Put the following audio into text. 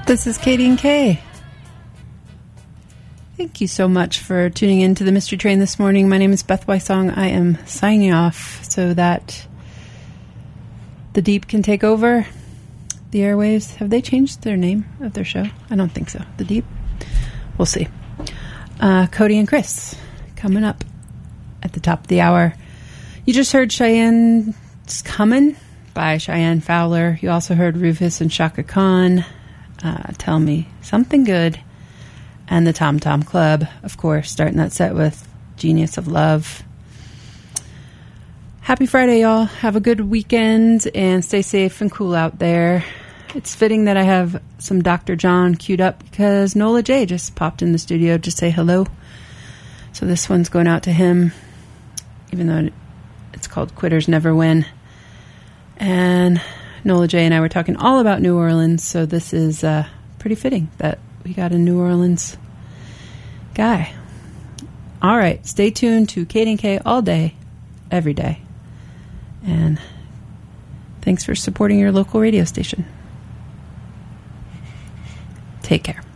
This is Katie and Kay. Thank you so much for tuning in to the Mystery Train this morning. My name is Beth Wysong. I am signing off so that the deep can take over the airwaves. Have they changed their name of their show? I don't think so. The Deep? We'll see. Cody and Chris coming up at the top of the hour. You just heard Cheyenne's Comin' by Cheyenne Fowler. You also heard Rufus and Shaka Khan, Tell Me Something Good. And the Tom Tom Club, of course, starting that set with Genius of Love. Happy Friday, y'all. Have a good weekend and stay safe and cool out there. It's fitting that I have some Dr. John queued up because Nola J just popped in the studio to say hello. So this one's going out to him, even though it's called Quitters Never Win. And Nola J and I were talking all about New Orleans, so this is pretty fitting that we got a New Orleans guy. All right, stay tuned to Kate and K all day, every day. And thanks for supporting your local radio station. Take care.